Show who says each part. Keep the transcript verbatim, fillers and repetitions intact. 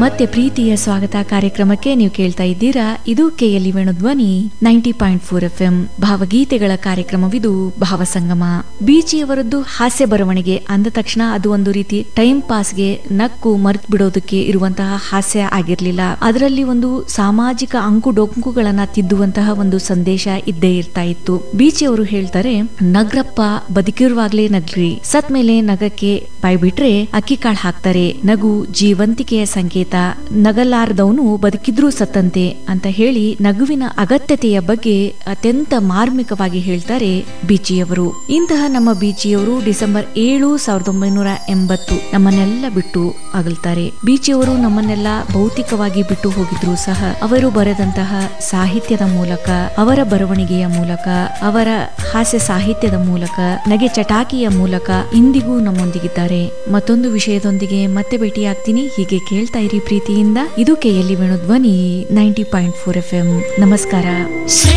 Speaker 1: ಮತ್ತೆ ಪ್ರೀತಿಯ ಸ್ವಾಗತ ಕಾರ್ಯಕ್ರಮಕ್ಕೆ ನೀವು ಕೇಳ್ತಾ ಇದ್ದೀರಾ. ಇದು KLE Venudhwani ninety point four F M ಭಾವಗೀತೆಗಳ ಕಾರ್ಯಕ್ರಮವಿದು ಭಾವಸಂಗಮ. ಬೀಚಿಯವರದ್ದು ಹಾಸ್ಯ ಬರವಣಿಗೆ ಅಂದ ತಕ್ಷಣ ಅದು ಒಂದು ರೀತಿ ಟೈಮ್ ಪಾಸ್ಗೆ ನಕ್ಕು ಮರ್ತ್ ಬಿಡೋದಕ್ಕೆ ಇರುವಂತಹ ಹಾಸ್ಯ ಆಗಿರ್ಲಿಲ್ಲ. ಅದರಲ್ಲಿ ಒಂದು ಸಾಮಾಜಿಕ ಅಂಕು ಡೊಂಕುಗಳನ್ನ ತಿದ್ದುವಂತಹ ಒಂದು ಸಂದೇಶ ಇದ್ದೇ ಇರ್ತಾ ಇತ್ತು. ಬೀಚಿಯವರು ಹೇಳ್ತಾರೆ, ನಗ್ರಪ್ಪ ಬದುಕಿರುವಾಗ್ಲೇ ನಗ್ರಿ, ಸತ್ ಮೇಲೆ ನಗಕ್ಕೆ ಬಾಯ್ ಬಿಟ್ರೆ ಅಕ್ಕಿ ಕಾಳು ಹಾಕ್ತಾರೆ, ನಗು ಜೀವಂತಿಕೆಯ ಸಂಕೇತ, ನಗಲಾರದವನು ಬದುಕಿದ್ರೂ ಸತ್ತಂತೆ ಅಂತ ಹೇಳಿ ನಗುವಿನ ಅಗತ್ಯತೆಯ ಬಗ್ಗೆ ಅತ್ಯಂತ ಮಾರ್ಮಿಕವಾಗಿ ಹೇಳ್ತಾರೆ ಬೀಚಿಯವರು. ಇಂತಹ ನಮ್ಮ ಬೀಚಿಯವರು ಡಿಸೆಂಬರ್ ಏಳು ಸಾವಿರದ ಒಂಬೈನೂರ ಎಂಬತ್ತು ನಮ್ಮನ್ನೆಲ್ಲ ಬಿಟ್ಟು ಅಗಲ್ತಾರೆ. ಬೀಚಿಯವರು ನಮ್ಮನ್ನೆಲ್ಲ ಭೌತಿಕವಾಗಿ ಬಿಟ್ಟು ಹೋಗಿದ್ರು ಸಹ ಅವರು ಬರೆದಂತಹ ಸಾಹಿತ್ಯದ ಮೂಲಕ, ಅವರ ಬರವಣಿಗೆಯ ಮೂಲಕ, ಅವರ ಹಾಸ್ಯ ಸಾಹಿತ್ಯದ ಮೂಲಕ, ನಗೆ ಚಟಾಕಿಯ ಮೂಲಕ ಇಂದಿಗೂ ನಮ್ಮೊಂದಿಗಿದ್ದಾರೆ. ಮತ್ತೊಂದು ವಿಷಯದೊಂದಿಗೆ ಮತ್ತೆ ಭೇಟಿಯಾಗ್ತೀನಿ. ಹೀಗೆ ಕೇಳ್ತಾ ಇರಿ ಪ್ರೀತಿಯಿಂದ. ಇದು KLE Venudhwani ninety point four F M. ನಮಸ್ಕಾರ.